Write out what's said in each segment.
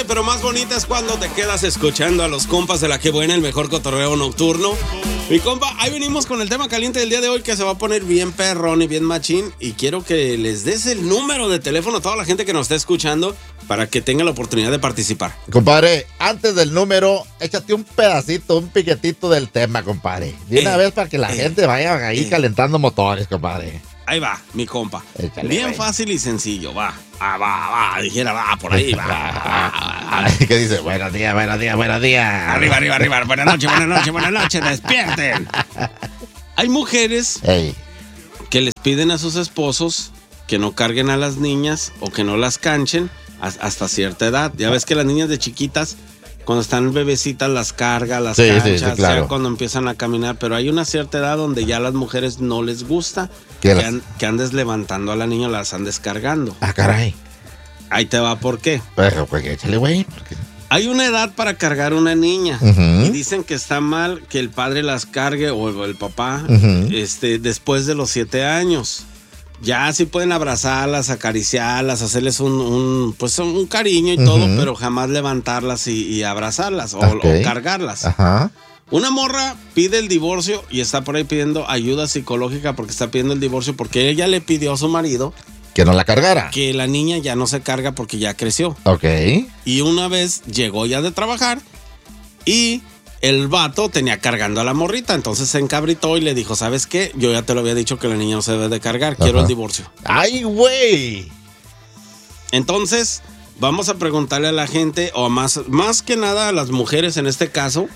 pero más bonita es cuando te quedas escuchando a los compas de La Que Buena, el mejor cotorreo nocturno. Mi compa, ahí venimos con el tema caliente del día de hoy, que se va a poner bien perrón y bien machín. Y quiero que les des el número de teléfono a toda la gente que nos está escuchando para que tenga la oportunidad de participar. Compadre, antes del número, échate un pedacito, un piquetito del tema, compadre. De una vez para que la gente vaya ahí calentando motores, compadre. Ahí va, mi compa. Échale, bien güey. Fácil y sencillo, va. Dijera, va, por ahí, va. ¿Qué dice? Buenos días. Arriba. Buenas noches, despierten. Hay mujeres Ey. que les piden a sus esposos que no carguen a las niñas o que no las canchen hasta cierta edad. Ya ves que las niñas de chiquitas, cuando están bebecitas, las carga, las cancha, sí, claro. sea cuando empiezan a caminar, pero hay una cierta edad donde ya a las mujeres no les gusta que andes levantando a la niña, las andes cargando. Ah, caray. Ahí te va, ¿por qué? Pues échale, güey. Hay una edad para cargar una niña y dicen que está mal que el padre las cargue o el papá después de los 7 años. Ya sí pueden abrazarlas, acariciarlas, hacerles un cariño y todo, pero jamás levantarlas y abrazarlas o cargarlas. Ajá. Una morra pide el divorcio y está por ahí pidiendo ayuda psicológica porque está pidiendo el divorcio porque ella le pidió a su marido Que no la cargara. que la niña ya no se carga porque ya creció. Ok. Y una vez llegó ya de trabajar y el vato tenía cargando a la morrita, entonces se encabritó y le dijo, ¿sabes qué? Yo ya te lo había dicho que la niña no se debe de cargar, quiero el divorcio. ¡Ay, güey! Entonces, vamos a preguntarle a la gente, o más que nada a las mujeres en este caso,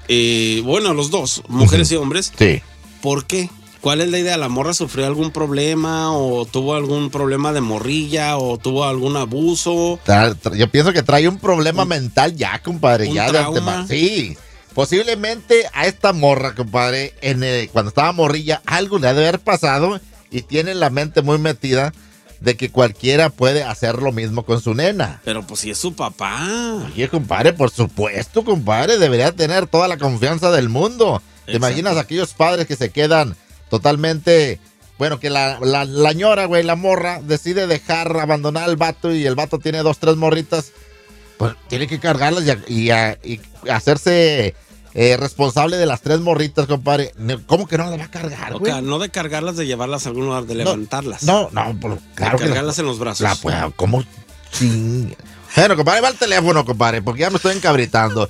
a los dos, mujeres y hombres, Sí. ¿por qué? ¿Cuál es la idea? ¿La morra sufrió algún problema o tuvo algún problema de morrilla o tuvo algún abuso? Yo pienso que trae un problema mental ya, compadre. ¿Un Ya trauma? Sí. Posiblemente a esta morra, compadre, cuando estaba morrilla, algo le ha de haber pasado y tiene la mente muy metida de que cualquiera puede hacer lo mismo con su nena. Pero pues si es su papá. Oye, compadre, por supuesto, compadre, debería tener toda la confianza del mundo. ¿Te imaginas aquellos padres que se quedan totalmente... Bueno, que la ñora, güey, la morra, decide abandonar al vato y el vato tiene 2, 3 morritas, pues tiene que cargarlas y hacerse responsable de las 3 morritas, compadre. ¿Cómo que no las va a cargar, güey? No de cargarlas, de llevarlas a algún lugar, de levantarlas. No, claro de cargarlas en los brazos. ¿Cómo? Bueno, compadre, va el teléfono, compadre, porque ya me estoy encabritando.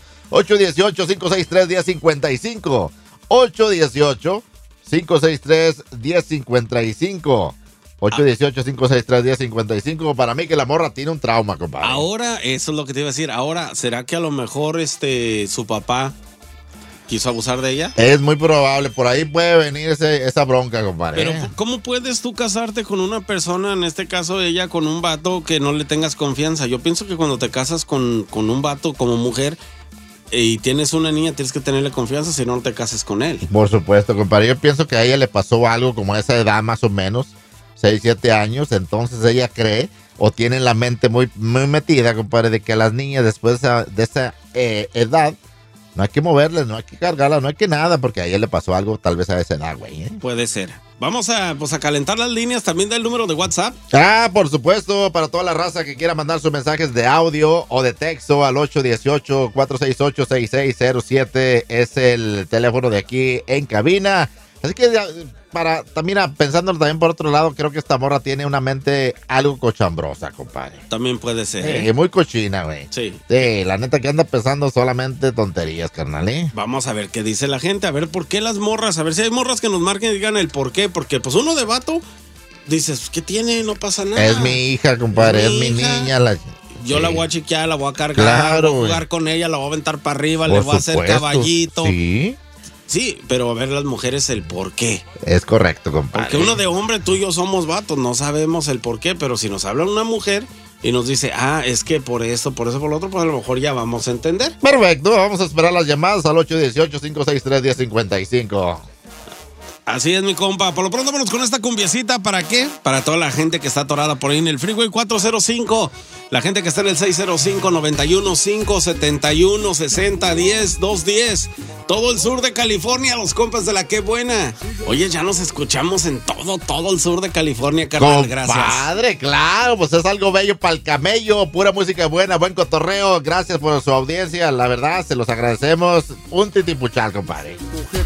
818-563-1055. 818-563-1055. 818-563-1055. Para mí que la morra tiene un trauma, compadre. Ahora, eso es lo que te iba a decir. Ahora, ¿será que a lo mejor su papá quiso abusar de ella? Es muy probable. Por ahí puede venir esa bronca, compadre. Pero, ¿cómo puedes tú casarte con una persona, en este caso ella, con un vato que no le tengas confianza? Yo pienso que cuando te casas con un vato como mujer y tienes una niña, tienes que tenerle confianza, si no, no te cases con él. Por supuesto, compadre. Yo pienso que a ella le pasó algo como a esa edad, más o menos, 6, 7 años. Entonces ella cree o tiene la mente muy, muy metida, compadre, de que a las niñas después de esa edad no hay que moverles, no hay que cargarlas, no hay que nada, porque a ella le pasó algo tal vez a esa edad, güey. Puede ser. Vamos a calentar las líneas también del número de WhatsApp. Por supuesto, para toda la raza que quiera mandar sus mensajes de audio o de texto al 818-468-6607 es el teléfono de aquí en cabina. Así que también pensándolo también por otro lado, creo que esta morra tiene una mente algo cochambrosa, compadre. También puede ser. Muy cochina, güey. Sí. Sí, la neta que anda pensando solamente tonterías, carnal, Vamos a ver qué dice la gente, a ver por qué las morras, a ver si hay morras que nos marquen y digan el por qué, porque pues uno de vato dices, ¿qué tiene? No pasa nada. Es mi hija, compadre, es mi niña. Yo la voy a chequear, la voy a cargar, voy a jugar con ella, la voy a aventar para arriba, le voy a hacer caballito. Sí. Sí, pero a ver las mujeres el por qué. Es correcto, compadre. Porque uno de hombre, tú y yo somos vatos, no sabemos el por qué, pero si nos habla una mujer y nos dice, es que por esto, por lo otro, pues a lo mejor ya vamos a entender. Perfecto, vamos a esperar las llamadas al 818-563-1055. Así es, mi compa. Por lo pronto, vámonos con esta cumbiecita. ¿Para qué? Para toda la gente que está atorada por ahí en el Freeway 405. La gente que está en el 605-91-571-60-10-210. Todo el sur de California, los compas de la Qué Buena. Oye, ya nos escuchamos en todo el sur de California, carnal. Gracias. Padre, claro, pues es algo bello para el camello. Pura música buena, buen cotorreo. Gracias por su audiencia. La verdad, se los agradecemos. Un titipuchal, compadre.